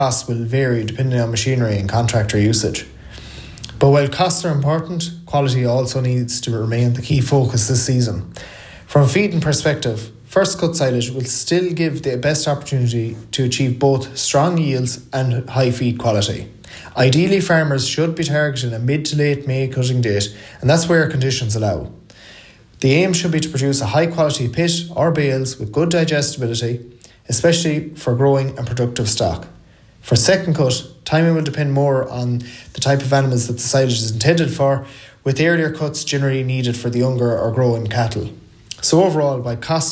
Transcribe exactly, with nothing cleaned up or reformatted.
costs will vary depending on machinery and contractor usage. But while costs are important, quality also needs to remain the key focus this season. From a feeding perspective, first cut silage will still give the best opportunity to achieve both strong yields and high feed quality. Ideally, farmers should be targeting a mid to late May cutting date, and that's where conditions allow. The aim should be to produce a high quality pit or bales with good digestibility, especially for growing and productive stock. For second cut, timing will depend more on the type of animals that the silage is intended for, with earlier cuts generally needed for the younger or growing cattle. So overall, by cost